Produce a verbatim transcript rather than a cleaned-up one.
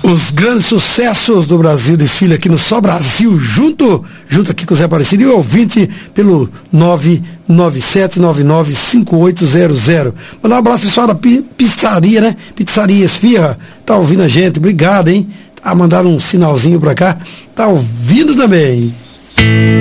Os grandes sucessos do Brasil desfile aqui no Só Brasil, junto, junto aqui com o Zé Aparecido e o ouvinte pelo nove nove sete nove nove cinco oito zero zero. Mandar um abraço pessoal da pizzaria, né? Pizzaria Esfirra, tá ouvindo a gente, obrigado, hein? Tá, mandaram um sinalzinho pra cá, tá ouvindo também.